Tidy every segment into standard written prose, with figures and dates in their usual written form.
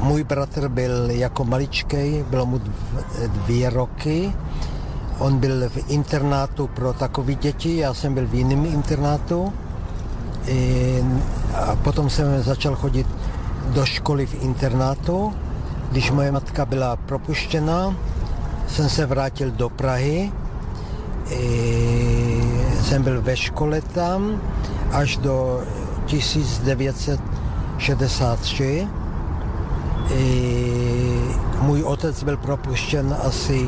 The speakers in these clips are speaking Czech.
Můj bratr byl jako maličkej, bylo mu 2 roky. On byl v internátu pro takové děti, já jsem byl v jiném internátu. A potom jsem začal chodit do školy v internátu. Když moje matka byla propuštěna, jsem se vrátil do Prahy. Jsem byl ve škole tam až do 1963. Můj otec byl propuštěn asi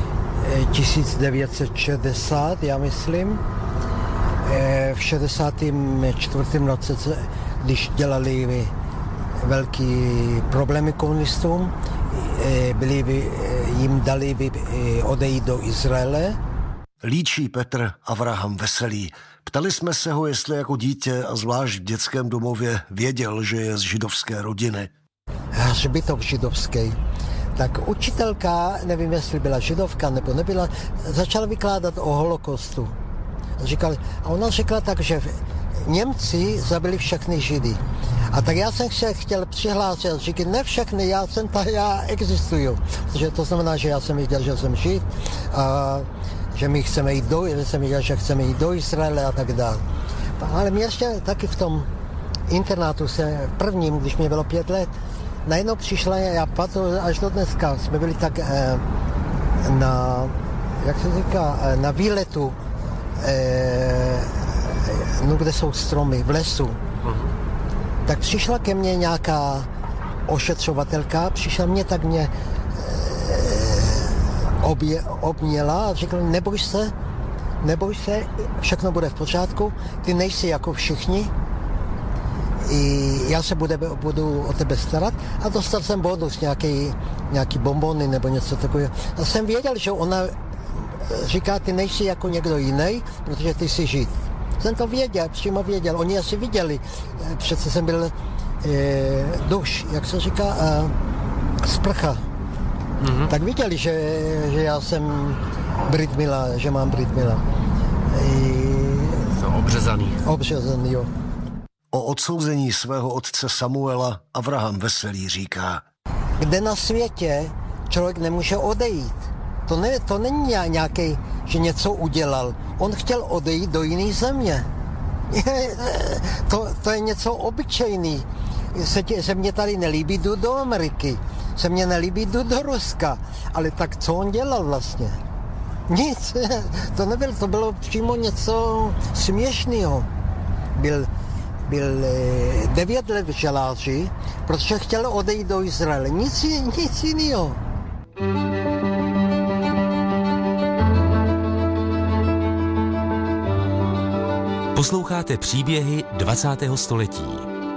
1960, já myslím. V 64. roce, když dělali velký problémy komunistům, jim dali odejít do Izraele. Líčí Petr Avraham Veselý. Ptali jsme se ho, jestli jako dítě a zvlášť v dětském domově věděl, že je z židovské rodiny. Hřbitov židovský. Tak učitelka, nevím, jestli byla židovka nebo nebyla, začala vykládat o holokaustu. A ona řekla tak, že Němci zabili všechny židy. A tak já jsem se chtěl přihlásit a říkal, ne všechny, já existuju. Protože to znamená, že já jsem viděl, že jsem žid a že my chceme jít že chceme jít do Izraele a tak dále. Ale mě ještě taky v tom internátu se prvním, když mě bylo 5 let, najednou přišla, já pamatuju až do dneska, jsme byli tak na výletu, kde jsou stromy, v lesu. Tak přišla ke mně nějaká ošetřovatelka, přišla mě, tak mě obněla a řekla, neboj se, všechno bude v pořádku, ty nejsi jako všichni, i já se budu o tebe starat a dostal jsem bonus, nějaký bonbony nebo něco takového. A jsem věděl, že ona říká, ty nejsi jako někdo jiný, protože ty jsi žid. Jsem to věděl, přímo věděl, oni asi viděli, přece jsem byl duš, jak se říká, sprcha. Mm-hmm. Tak viděli, že já jsem Brit Mila, že mám Brit Mila. Obřezaný, jo. O odsouzení svého otce Samuela Avraham Veselý říká. Kde na světě člověk nemůže odejít. To není nějaký, že něco udělal. On chtěl odejít do jiné země. To je něco obyčejný. Se mně tady nelíbí, jdu do Ameriky. Se mně nelíbí, jdu do Ruska. Ale tak co on dělal vlastně? Nic. To bylo přímo něco směšného. Byl 9 let v žaláři, protože chtěl odejít do Izraele. Nic jiného. Posloucháte příběhy 20. století.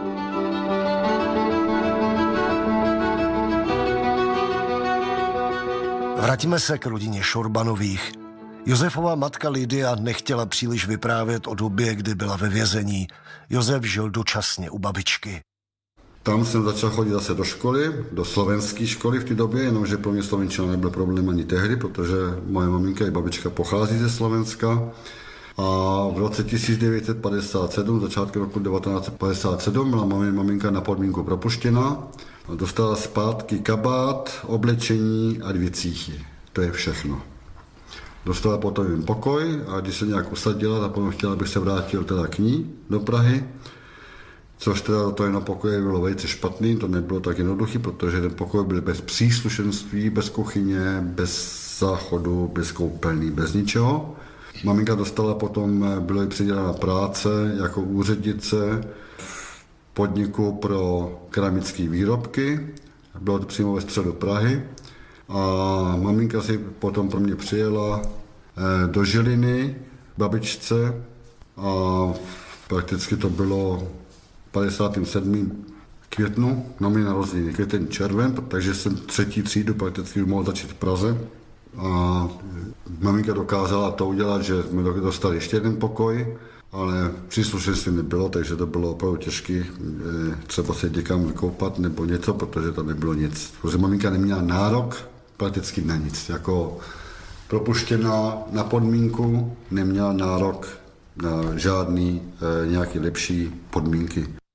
Vraťme se k rodině Šorbanových. Josefova matka Lidia nechtěla příliš vyprávět o době, kdy byla ve vězení. Josef žil dočasně u babičky. Tam jsem začal chodit zase do školy, do slovenské školy v té době, jenomže pro mě slovenčina nebyl problém ani tehdy, protože moje maminka i babička pochází ze Slovenska. A v roce 1957, začátkem roku 1957, byla maminka na podmínku propuštěna. Dostala zpátky kabát, oblečení a 2 cíchy. To je všechno. Dostala potom jen pokoj a když se nějak usadila, tak potom chtěla, abych se vrátil teda k ní do Prahy. Což teda to jenom pokoje bylo velice špatný, to nebylo tak jednoduchý, protože ten pokoj byl bez příslušenství, bez kuchyně, bez záchodu, bez koupelny, bez ničeho. Maminka dostala potom, bylo jí přidělena práce jako úřednice v podniku pro keramické výrobky. Bylo to přímo ve středu Prahy. A maminka si potom pro mě přijela do Žiliny, babičce, a prakticky to bylo 57. květnu, na mě narozeniny, květen červen, takže jsem 3. třídu prakticky mohl začít v Praze. A maminka dokázala to udělat, že jsme dostali ještě jeden pokoj, ale příslušenství nebylo, takže to bylo opravdu těžké třeba se někam vykoupat nebo něco, protože tam nebylo nic. Protože maminka neměla nárok prakticky na nic. Jako propuštěná na podmínku neměla nárok na žádný nějaký lepší podmínky.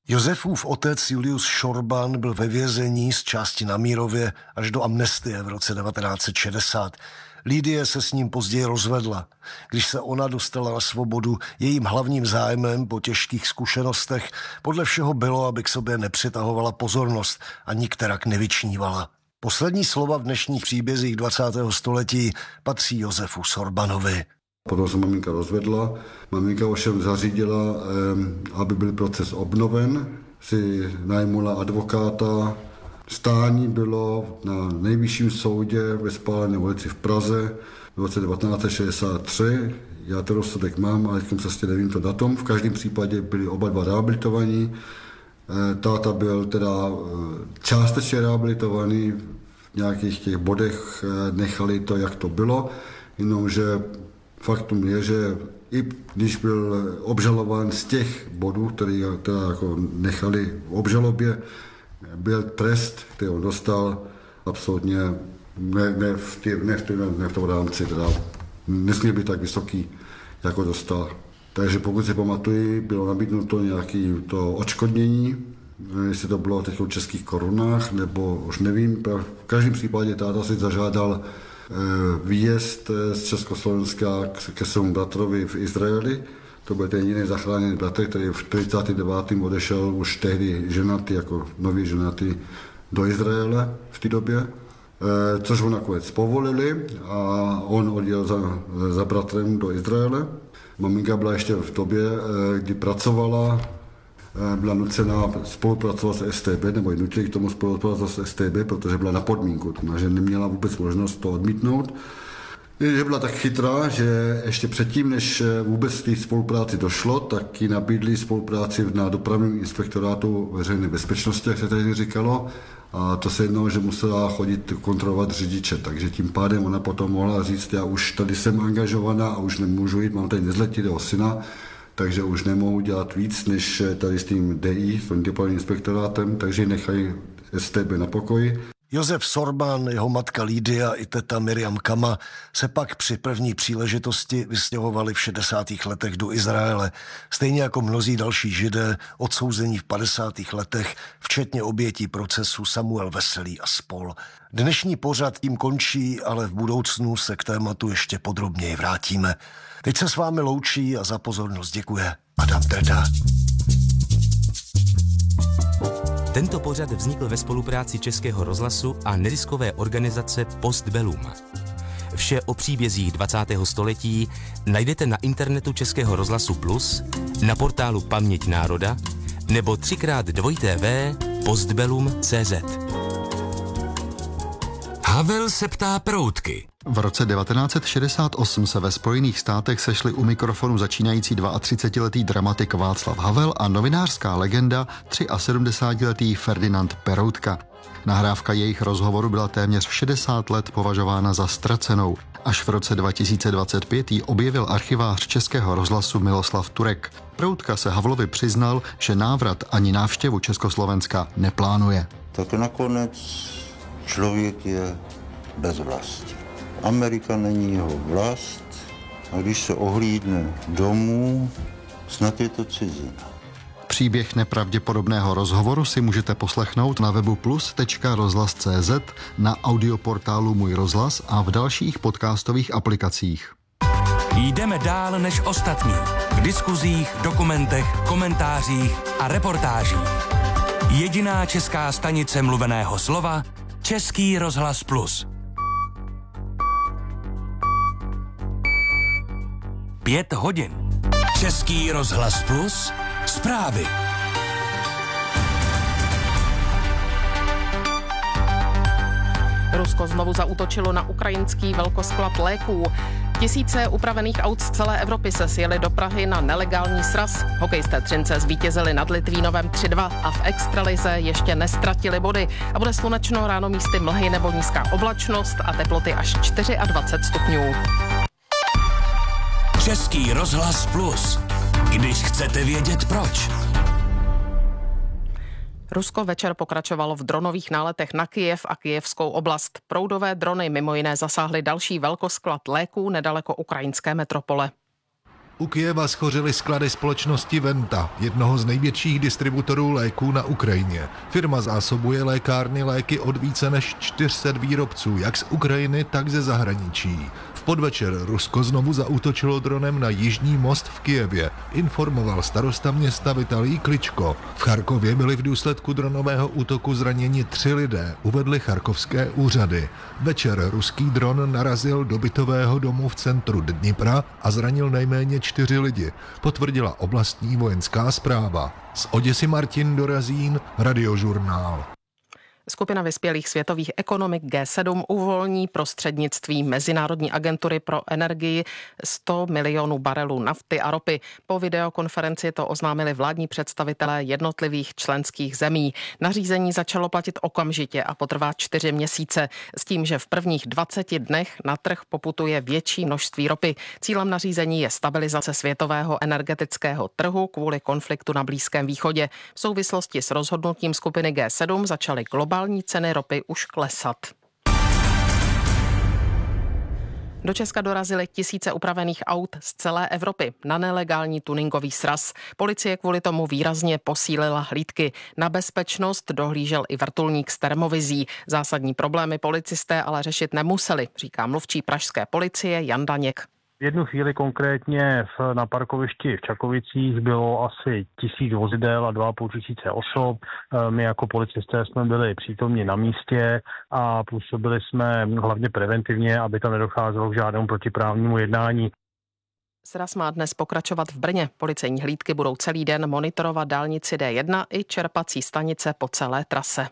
Josefův otec Julius Šorban byl ve vězení z části na Mírově až do amnestie v roce 1960. Lidie se s ním později rozvedla. Když se ona dostala na svobodu, jejím hlavním zájmem po těžkých zkušenostech podle všeho bylo, aby k sobě nepřitahovala pozornost a nikterak nevyčnívala. Poslední slova v dnešních příbězích 20. století patří Josefu Sorbanovi. Potom se maminka rozvedla. Maminka ovšem zařídila, aby byl proces obnoven. Si najmula advokáta. Stání bylo na nejvyšším soudě ve Spálené ulici v Praze v roce 1963. Já to rozsudek mám, ale přesně nevím to datum. V každém případě byli oba dva rehabilitovaní. Táta byl teda částečně rehabilitovaný, v nějakých těch bodech nechali to, jak to bylo, jenomže faktum je, že i když byl obžalován z těch bodů, které teda jako nechali v obžalobě, byl trest, který on dostal, absolutně ne v tom rámci, teda nesmí být tak vysoký, jako dostal. Takže pokud si pamatuju, bylo nabídnuto nějaké to odškodnění, jestli to bylo teď v českých korunách, nebo už nevím. V každém případě táta si zažádal výjezd z Československa ke svému bratrovi v Izraeli. To byl ten jediný zachráněný bratr, který v 49. odešel už tehdy ženatý, jako nový ženatý, do Izraele v té době. Což ho nakonec povolili a on odjel za bratrem do Izraele. Maminka byla ještě v době, kdy pracovala, byla nucená spolupracovat s STB, nebo nutili k tomu spolupracovat s STB, protože byla na podmínku, takže neměla vůbec možnost to odmítnout. Že byla tak chytrá, že ještě předtím, než vůbec v té spolupráci došlo, tak ji nabídli spolupráci na dopravním inspektorátu veřejné bezpečnosti, jak se tehdy říkalo, a to se jednalo, že musela chodit kontrolovat řidiče, takže tím pádem ona potom mohla říct, já už tady jsem angažovaná a už nemůžu jít, mám tady nezletilého syna, takže už nemohu dělat víc, než tady s tím DI, s tím dopravním inspektorátem, takže nechají STB na pokoji. Josef Sorban, jeho matka Lídia i teta Miriam Kama se pak při první příležitosti vystěhovali v 60. letech do Izraele, stejně jako mnozí další Židé odsouzení v 50. letech, včetně obětí procesu Samuel Veselý a spol. Dnešní pořad tím končí, ale v budoucnu se k tématu ještě podrobněji vrátíme. Teď se s vámi loučí a za pozornost děkuje Adam Drda. Tento pořad vznikl ve spolupráci Českého rozhlasu a neziskové organizace Postbellum. Vše o příbězích 20. století najdete na internetu Českého rozhlasu Plus, na portálu Paměť národa nebo 3x2tv.postbellum.cz. Havel se ptá Proutky. V roce 1968 se ve Spojených státech sešli u mikrofonu začínající 32letý dramatik Václav Havel a novinářská legenda 73letý Ferdinand Peroutka. Nahrávka jejich rozhovoru byla téměř 60 let považována za ztracenou. Až v roce 2025 ji objevil archivář Českého rozhlasu Miloslav Turek. Peroutka se Havlovi přiznal, že návrat ani návštěvu Československa neplánuje. Tak nakonec člověk je bez vlasti. Amerika není jeho vlast a když se ohlídne domů, snad je to cizina. Příběh nepravděpodobného rozhovoru si můžete poslechnout na webu plus.rozhlas.cz, na audioportálu Můj rozhlas a v dalších podcastových aplikacích. Jdeme dál než ostatní. V diskuzích, dokumentech, komentářích a reportážích. Jediná česká stanice mluveného slova Český rozhlas Plus. 5 hodin. Český rozhlas Plus. Zprávy. Rusko znovu zaútočilo na ukrajinský velkosklad léků. Tisíce upravených aut z celé Evropy se sjeli do Prahy na nelegální sraz. Hokejisté Třince zvítězili nad Litvínovem 3-2 a v extralize ještě nestratili body. A bude slunečno, ráno místy mlhy nebo nízká oblačnost a teploty až 24 stupňů. Český rozhlas Plus. Když chcete vědět proč. Rusko večer pokračovalo v dronových náletech na Kyjev a kyjevskou oblast. Proudové drony mimo jiné zasáhly další velkosklad léků nedaleko ukrajinské metropole. U Kyjeva schořily sklady společnosti Venta, jednoho z největších distributorů léků na Ukrajině. Firma zásobuje lékárny léky od více než 400 výrobců, jak z Ukrajiny, tak ze zahraničí. V podvečer Rusko znovu zaútočilo dronem na Jižní most v Kyjevě, informoval starosta města Vitalij Kličko. V Charkově byli v důsledku dronového útoku zraněni 3 lidé, uvedly charkovské úřady. Večer ruský dron narazil do bytového domu v centru Dnipra a zranil nejméně 4 lidi, potvrdila oblastní vojenská správa. Z Oděsy Martin Dorazín, Radiožurnál. Skupina vyspělých světových ekonomik G7 uvolní prostřednictvím Mezinárodní agentury pro energii 100 milionů barelů nafty a ropy. Po videokonferenci to oznámili vládní představitelé jednotlivých členských zemí. Nařízení začalo platit okamžitě a potrvá 4 měsíce, s tím, že v prvních 20 dnech na trh poputuje větší množství ropy. Cílem nařízení je stabilizace světového energetického trhu kvůli konfliktu na Blízkém východě. V souvislosti s rozhodnutím skupiny G7 začaly globální ceny ropy už klesat. Do Česka dorazily tisíce upravených aut z celé Evropy na nelegální tuningový sraz. Policie kvůli tomu výrazně posílila hlídky. Na bezpečnost dohlížel i vrtulník s termovizí. Zásadní problémy policisté ale řešit nemuseli, říká mluvčí pražské policie Jan Daněk. V jednu chvíli konkrétně na parkovišti v Čakovicích bylo asi 1000 vozidel a 2500 osob. My jako policisté jsme byli přítomni na místě a působili jsme hlavně preventivně, aby tam nedocházelo k žádnému protiprávnímu jednání. Sraz má dnes pokračovat v Brně. Policejní hlídky budou celý den monitorovat dálnici D1 i čerpací stanice po celé trase.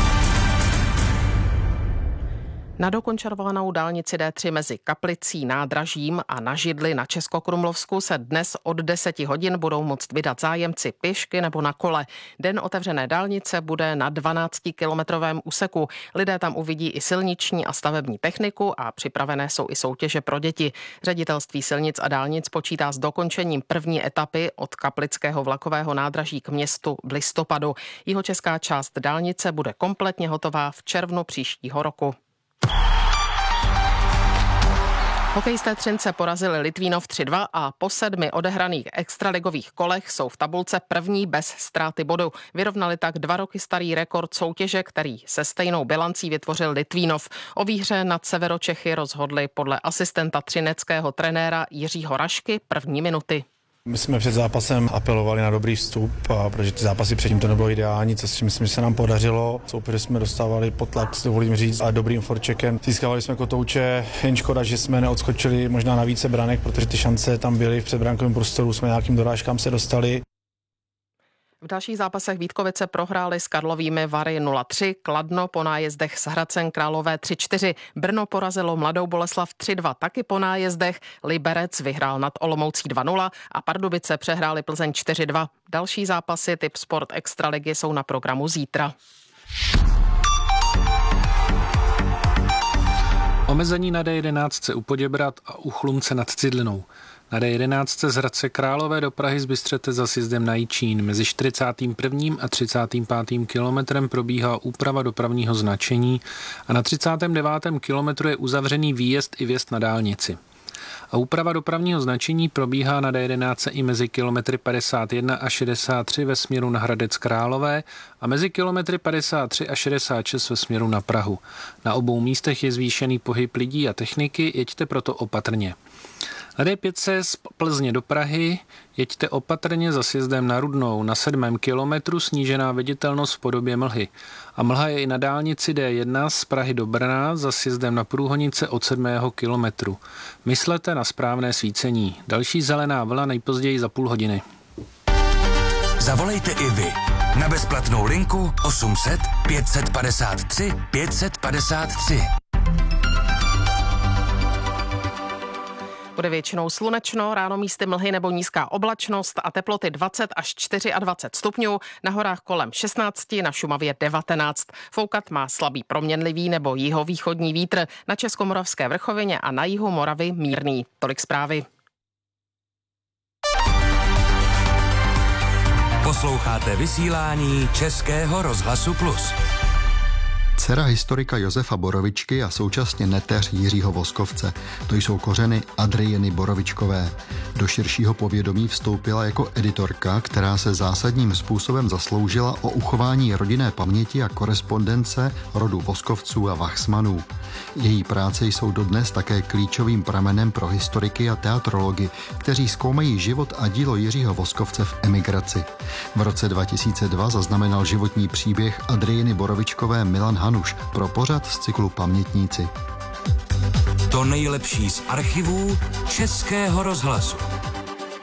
Na dokončovanou dálnici D3 mezi Kaplicí, Nádražím a na Židli na Českokrumlovsku se dnes od 10 hodin budou moct vydat zájemci pěšky nebo na kole. Den otevřené dálnice bude na 12-kilometrovém úseku. Lidé tam uvidí i silniční a stavební techniku a připravené jsou i soutěže pro děti. Ředitelství silnic a dálnic počítá s dokončením první etapy od Kaplického vlakového nádraží k městu v listopadu. Jihočeská část dálnice bude kompletně hotová v červnu příštího roku. Hokejisté Třince porazili Litvínov 3-2 a po 7 odehraných extraligových kolech jsou v tabulce první bez ztráty bodu. Vyrovnali tak 2 roky starý rekord soutěže, který se stejnou bilancí vytvořil Litvínov. O výhře nad Severočechy rozhodli podle asistenta třineckého trenéra Jiřího Rašky první minuty. My jsme před zápasem apelovali na dobrý vstup, protože ty zápasy předtím to nebylo ideální, co si myslím, že se nám podařilo. Soupeři jsme dostávali pod tlak, dovolím říct, a dobrým forčekem. Získávali jsme kotouče, jen škoda, že jsme neodskočili možná na více branek, protože ty šance tam byly v předbrankovém prostoru, jsme nějakým dorážkám se dostali. V dalších zápasech Vítkovice prohrály s Karlovými Vary 0-3, Kladno po nájezdech s Hradcem Králové 3-4, Brno porazilo Mladou Boleslav 3-2 taky po nájezdech, Liberec vyhrál nad Olomoucí 2-0 a Pardubice přehráli Plzeň 4-2. Další zápasy typ Sport Extraligy jsou na programu zítra. Omezení na D11 u Poděbrad a u Chlumce nad Cidlinou. Na D11 z Hradce Králové do Prahy z Bystřete za sjezdem na Jičín. Mezi 41. a 35. kilometrem probíhá úprava dopravního značení a na 39. kilometru je uzavřený výjezd i vjezd na dálnici. A úprava dopravního značení probíhá na D11 i mezi kilometry 51 a 63 ve směru na Hradec Králové a mezi kilometry 53 a 66 ve směru na Prahu. Na obou místech je zvýšený pohyb lidí a techniky, jeďte proto opatrně. Na D5 z Plzně do Prahy jeďte opatrně za sjezdem na Rudnou. Na 7. kilometru snížená viditelnost v podobě mlhy. A mlha je i na dálnici D1 z Prahy do Brna za sjezdem na Průhonice od 7. kilometru. Myslete na správné svícení. Další zelená vlna nejpozději za půl hodiny. Zavolejte i vy na bezplatnou linku 800 553 553. Bude většinou slunečno, ráno místy mlhy nebo nízká oblačnost a teploty 20 až 24 stupňů, na horách kolem 16, na Šumavě 19. Foukat má slabý proměnlivý nebo jihovýchodní vítr, na Českomoravské vrchovině a na jihu Moravy mírný. Tolik zprávy. Posloucháte vysílání Českého rozhlasu Plus. Dcera historika Josefa Borovičky a současně neteř Jiřího Voskovce. To jsou kořeny Adrieny Borovičkové. Do širšího povědomí vstoupila jako editorka, která se zásadním způsobem zasloužila o uchování rodinné paměti a korespondence rodu Voskovců a Wachsmanů. Její práce jsou dodnes také klíčovým pramenem pro historiky a teatrology, kteří zkoumají život a dílo Jiřího Voskovce v emigraci. V roce 2002 zaznamenal životní příběh Adrieny Borovičkové Milan Hanuš pro pořad z cyklu Pamětníci. To nejlepší z archivů Českého rozhlasu.